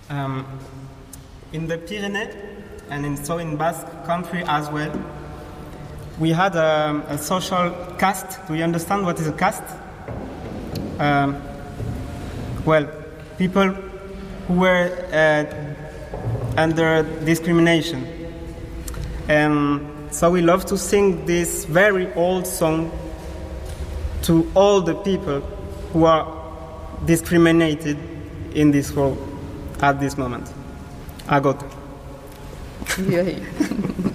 Um, in the Pyrenees and in Basque country as well, we had a social caste. Do you understand what is a caste? Well, people who were under discrimination. So we love to sing this very old song to all the people who are discriminated in this world at this moment. Agot. Yay.